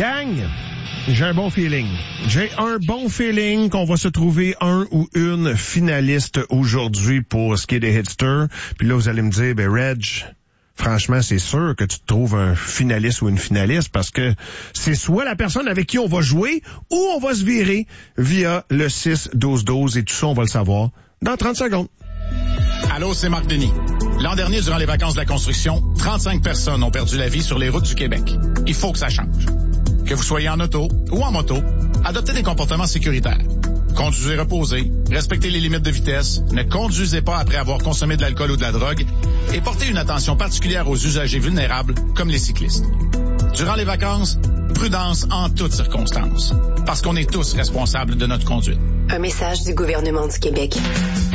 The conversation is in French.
Gang, j'ai un bon feeling. J'ai un bon feeling qu'on va se trouver un ou une finaliste aujourd'hui pour ce qui est des Hitsters. Puis là, vous allez me dire, Reg, franchement, c'est sûr que tu te trouves un finaliste ou une finaliste parce que c'est soit la personne avec qui on va jouer ou on va se virer via le 6-12-12 et tout ça, on va le savoir dans 30 secondes. Allô, c'est Marc Denis. L'an dernier, durant les vacances de la construction, 35 personnes ont perdu la vie sur les routes du Québec. Il faut que ça change. Que vous soyez en auto ou en moto, adoptez des comportements sécuritaires. Conduisez reposé, respectez les limites de vitesse, ne conduisez pas après avoir consommé de l'alcool ou de la drogue et portez une attention particulière aux usagers vulnérables comme les cyclistes. Durant les vacances, prudence en toutes circonstances, parce qu'on est tous responsables de notre conduite. Un message du gouvernement du Québec.